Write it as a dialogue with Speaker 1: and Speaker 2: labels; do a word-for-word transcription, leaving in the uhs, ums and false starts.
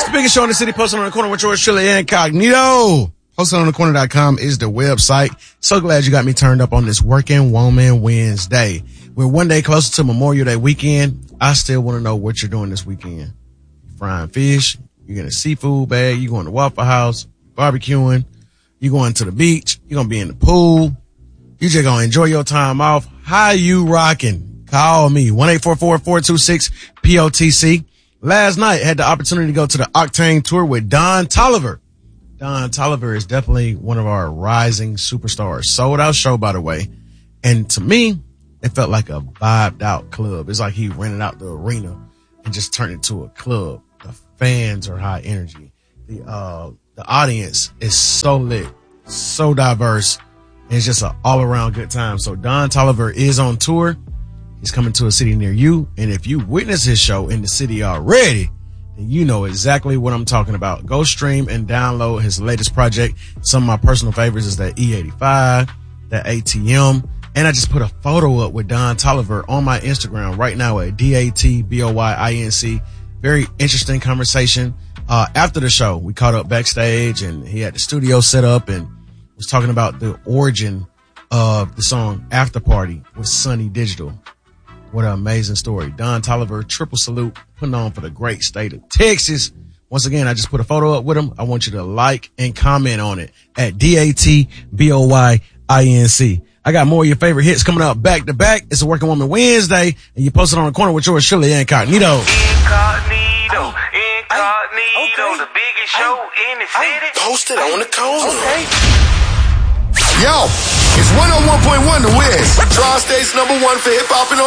Speaker 1: Biggest show in the city, posted on the corner with yours truly, Incognito. posted on the corner dot com is the website. So glad you got me turned up on this Working Woman Wednesday. We're one day closer to Memorial Day weekend. I still want to know what you're doing this weekend. You frying fish, you getting a seafood bag, you going to Waffle House, barbecuing, you going to the beach, you going to be in the pool. You just going to enjoy your time off. How you rocking? Call me, one eight four four, four two six, P O T C. Last night, had the opportunity to go to the Octane Tour with Don Toliver. Don Toliver is definitely one of our rising superstars. Sold out show, by the way. And to me, it felt like a vibed out club. It's like he rented out the arena and just turned it to a club. The fans are high energy. The, uh, the audience is so lit, so diverse. And it's just an all around good time. So Don Toliver is on tour. He's coming to a city near you. And if you witness his show in the city already, then you know exactly what I'm talking about. Go stream and download his latest project. Some of my personal favorites is that E eighty-five, that A T M. And I just put a photo up with Don Toliver on my Instagram right now at D A T B O Y I N C. Very interesting conversation. Uh, after the show, we caught up backstage and he had the studio set up and was talking about the origin of the song After Party with Sonny Digital. What an amazing story. Don Toliver, triple salute, putting on for the great state of Texas. Once again, I just put a photo up with him. I want you to like and comment on it at D A T B O Y I N C. I got more of your favorite hits coming up back to back. It's a Working Woman Wednesday, and you posted on the corner with yours truly, Incognito.
Speaker 2: Incognito, Incognito, the biggest show in the city.
Speaker 3: Posted on the corner.
Speaker 2: Okay.
Speaker 3: Yo, it's one oh one point one The Wiz. Tri-State's number one for hip-hop and